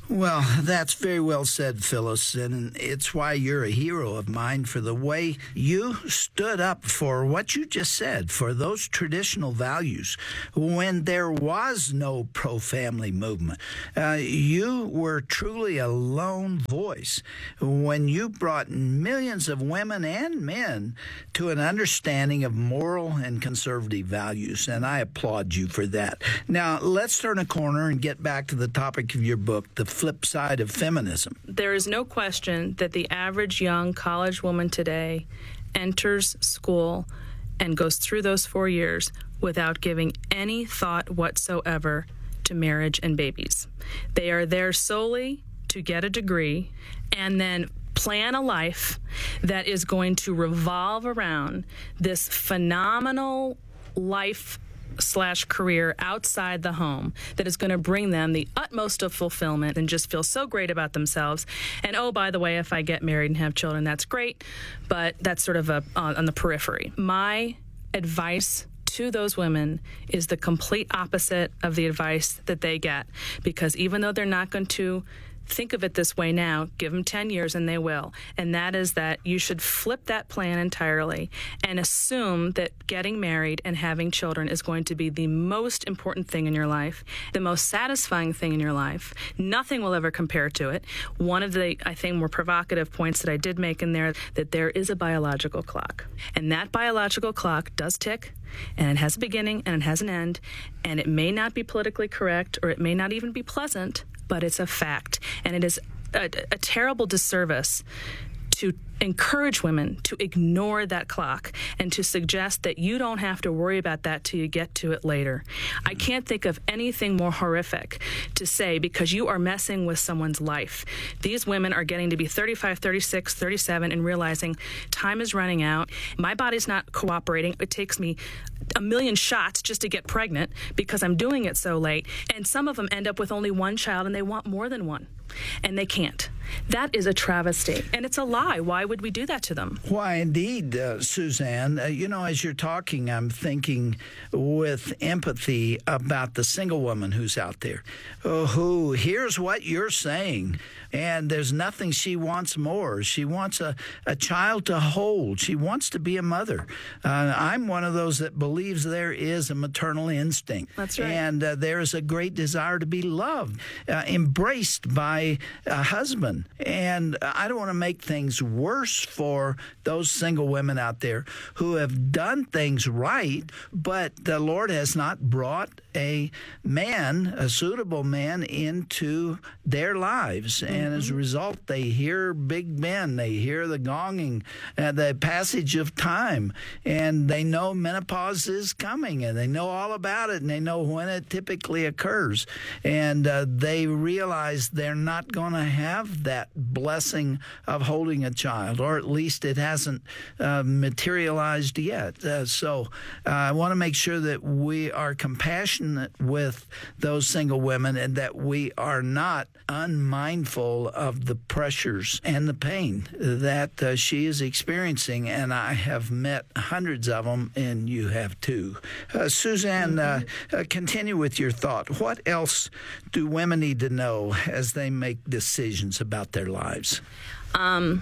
Well, that's very well said, Phyllis, and it's why you're a hero of mine for the way you stood up for what you just said, for those traditional values when there was no pro-family movement. Uh, you were truly a lone voice when you brought millions of women and men to an understanding of moral and conservative values, and I applaud you for that. Now, let's turn a corner and get back to the topic of your book, The Flip Side of Feminism. There is no question that the average young college woman today enters school and goes through those four years without giving any thought whatsoever to marriage and babies. They are there solely to get a degree and then plan a life that is going to revolve around this phenomenal life slash career outside the home that is going to bring them the utmost of fulfillment and just feel so great about themselves. And oh, by the way, if I get married and have children, that's great, but that's sort of a, on, on the periphery. My advice to those women is the complete opposite of the advice that they get, because even though they're not going to think of it this way now, give them ten years and they will. And that is that you should flip that plan entirely and assume that getting married and having children is going to be the most important thing in your life, the most satisfying thing in your life. Nothing will ever compare to it. One of the, I think, more provocative points that I did make in there, that there is a biological clock. And that biological clock does tick, and it has a beginning and it has an end, and it may not be politically correct or it may not even be pleasant, but it's a fact. And it is a, a terrible disservice to encourage women to ignore that clock and to suggest that you don't have to worry about that till you get to it later. I can't think of anything more horrific to say, because you are messing with someone's life. These women are getting to be thirty-five, thirty-six, thirty-seven and realizing time is running out. My body's not cooperating. It takes me a million shots just to get pregnant because I'm doing it so late. And some of them end up with only one child and they want more than one. And they can't. That is a travesty. And it's a lie. Why would we do that to them? Why, indeed, uh, Suzanne. Uh, you know, as you're talking, I'm thinking with empathy about the single woman who's out there uh, who hears what you're saying, and there's nothing she wants more. She wants a, a child to hold. She wants to be a mother. Uh, I'm one of those that believes there is a maternal instinct. That's right. And uh, there is a great desire to be loved, uh, embraced by a husband. And I don't want to make things worse for those single women out there who have done things right, but the Lord has not brought a man, a suitable man, into their lives. Mm-hmm. And as a result, they hear Big Ben, they hear the gonging, uh, the passage of time, and they know menopause is coming, and they know all about it, and they know when it typically occurs. And uh, they realize they're not going to have that blessing of holding a child, or at least it hasn't uh, materialized yet. Uh, so uh, I want to make sure that we are compassionate with those single women and that we are not unmindful of the pressures and the pain that uh, she is experiencing. And I have met hundreds of them, and you have too. Uh, Suzanne, mm-hmm. uh, uh, continue with your thought. What else do women need to know as they make decisions about their lives? Um,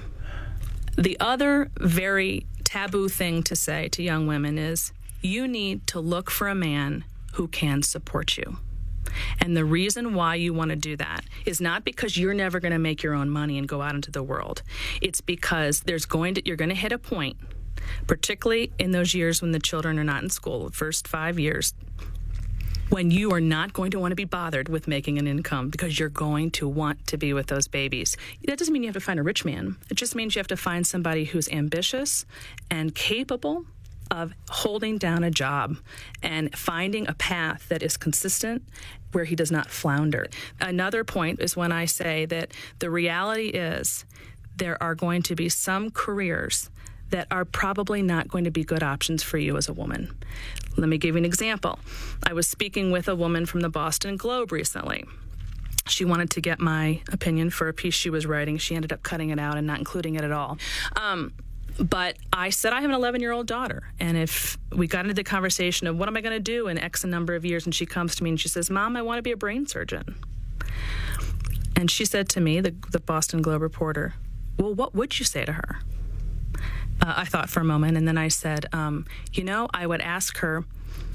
the other very taboo thing to say to young women is you need to look for a man who can support you. And the reason why you want to do that is not because you're never going to make your own money and go out into the world. It's because there's going to you're going to hit a point, particularly in those years when the children are not in school, the first five years, when you are not going to want to be bothered with making an income because you're going to want to be with those babies. That doesn't mean you have to find a rich man. It just means you have to find somebody who's ambitious and capable of holding down a job and finding a path that is consistent where he does not flounder. Another point is when I say that the reality is there are going to be some careers that are probably not going to be good options for you as a woman. Let me give you an example. I was speaking with a woman from the Boston Globe recently. She wanted to get my opinion for a piece she was writing. She ended up cutting it out and not including it at all. Um, But I said I have an eleven-year-old daughter, and if we got into the conversation of what am I going to do in X number of years, and she comes to me and she says, Mom, I want to be a brain surgeon. And she said to me, the, the Boston Globe reporter, well, what would you say to her? Uh, I thought for a moment, and then I said, um, you know, I would ask her,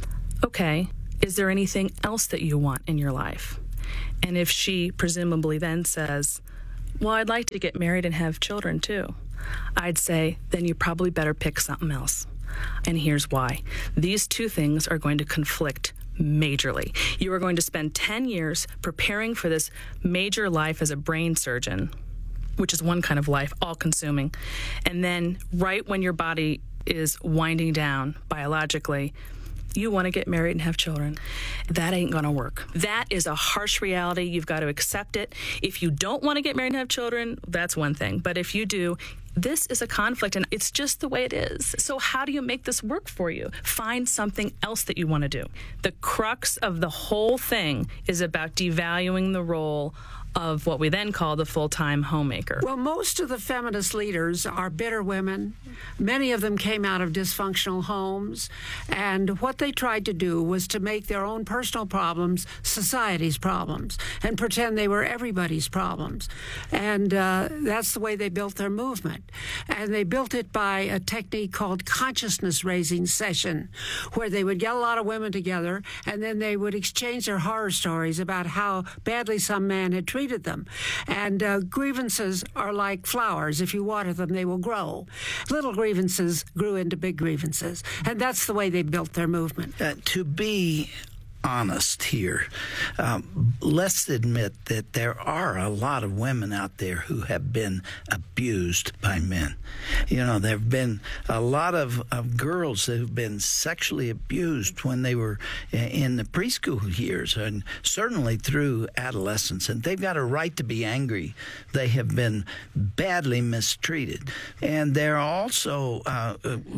okay, is there anything else that you want in your life? And if she presumably then says, well, I'd like to get married and have children too, I'd say, then you probably better pick something else. And here's why. These two things are going to conflict majorly. You are going to spend ten years preparing for this major life as a brain surgeon, which is one kind of life, all-consuming. And then right when your body is winding down biologically, you want to get married and have children. That ain't going to work. That is a harsh reality. You've got to accept it. If you don't want to get married and have children, that's one thing. But if you do, this is a conflict, and it's just the way it is. So how do you make this work for you? Find something else that you want to do. The crux of the whole thing is about devaluing the role of what we then call the full-time homemaker. Well, most of the feminist leaders are bitter women. Many of them came out of dysfunctional homes, and what they tried to do was to make their own personal problems society's problems and pretend they were everybody's problems. And uh, that's the way they built their movement. And they built it by a technique called consciousness-raising session, where they would get a lot of women together, and then they would exchange their horror stories about how badly some man had treated them. And uh, grievances are like flowers. If you water them, they will grow. Little grievances grew into big grievances. And that's the way they built their movement. Uh, to be honest here, um, let's admit that there are a lot of women out there who have been abused by men. You know, there have been a lot of, of girls that have been sexually abused when they were in the preschool years and certainly through adolescence. And they've got a right to be angry. They have been badly mistreated. And there are also uh,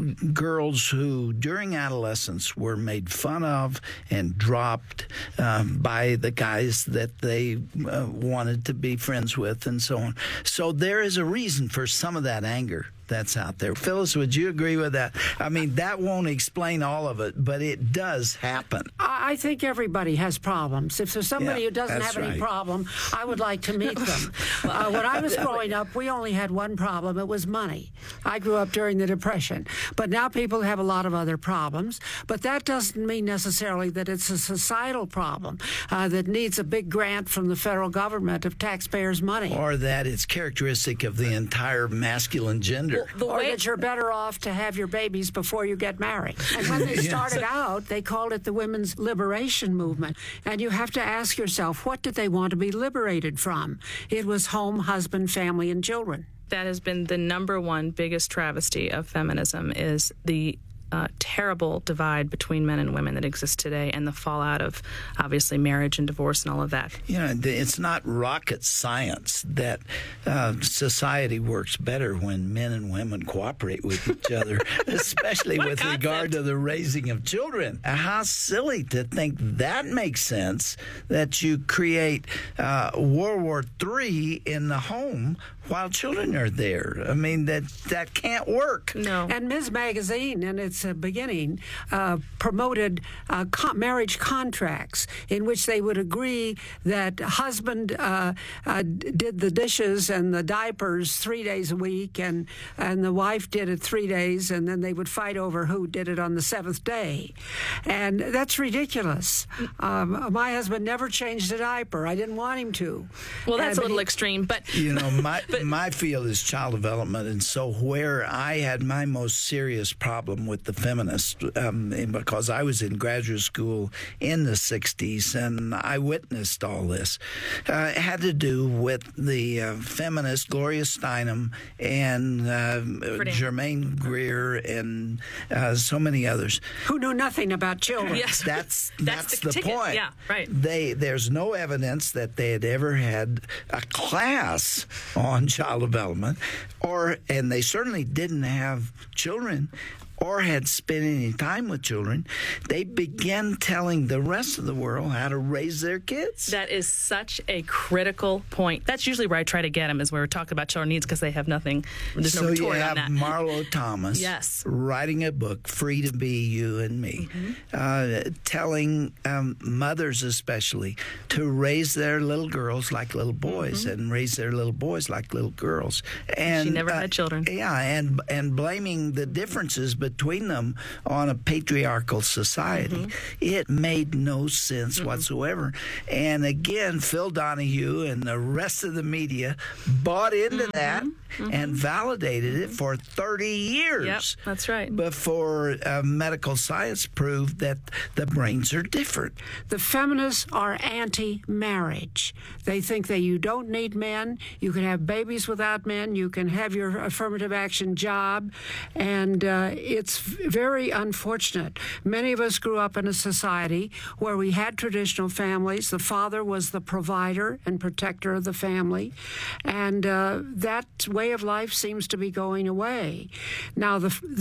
girls who, during adolescence, were made fun of and dropped um, by the guys that they uh, wanted to be friends with and so on. So there is a reason for some of that anger that's out there. Phyllis, would you agree with that? I mean, that won't explain all of it, but it does happen. I think everybody has problems. If there's somebody Yeah, who doesn't that's have any right. problem, I would like to meet them. uh, when I was growing up, we only had one problem. It was money. I grew up during the Depression. But now people have a lot of other problems. But that doesn't mean necessarily that it's a societal problem uh, that needs a big grant from the federal government of taxpayers' money. Or that it's characteristic of the entire masculine gender. The or that you're better off to have your babies before you get married. And when they started out, they called it the women's liberation movement. And you have to ask yourself, what did they want to be liberated from? It was home, husband, family, and children. That has been the number one biggest travesty of feminism, is the Uh, terrible divide between men and women that exists today, and the fallout of, obviously, marriage and divorce and all of that. You know, it's not rocket science that uh, society works better when men and women cooperate with each other, especially with concept? regard to the raising of children. How silly to think that makes sense, that you create uh, World War Three in the home while children are there. I mean, that that can't work. No. And Miz Magazine, in its uh, beginning, uh, promoted uh, co- marriage contracts in which they would agree that husband uh, uh, did the dishes and the diapers three days a week, and, and the wife did it three days, and then they would fight over who did it on the seventh day. And that's ridiculous. Um, my husband never changed a diaper. I didn't want him to. Well, that's and a little he, extreme, but... You know, my... but, my field is child development, and so where I had my most serious problem with the feminists, um, because I was in graduate school in the sixties, and I witnessed all this, uh, had to do with the uh, feminist Gloria Steinem and uh, Germaine Greer and uh, so many others. Who knew nothing about children. Yes. That's, that's, that's the, the ticket. point. Yeah, right. They, there's no evidence that they had ever had a class on child development, or and they certainly didn't have children or had spent any time with children, they began telling the rest of the world how to raise their kids. That is such a critical point. That's usually where I try to get them, is where we're talking about children needs, because they have nothing. There's so no you retort have on that. Marlo Thomas yes. writing a book, Free to Be You and Me, mm-hmm. uh, telling um, mothers especially to raise their little girls like little boys mm-hmm. and raise their little boys like little girls. And she never uh, had children. Yeah, and and blaming the differences between them on a patriarchal society. Mm-hmm. It made no sense mm-hmm. whatsoever. And again, Phil Donahue and the rest of the media bought into mm-hmm. that mm-hmm. and validated it for thirty years. Yep, that's right. Before uh, medical science proved that the brains are different. The feminists are anti-marriage. They think that you don't need men. You can have babies without men. You can have your affirmative action job. And uh, it's very unfortunate. Many of us grew up in a society where we had traditional families. The father was the provider and protector of the family. And uh, that way of life seems to be going away. Now, the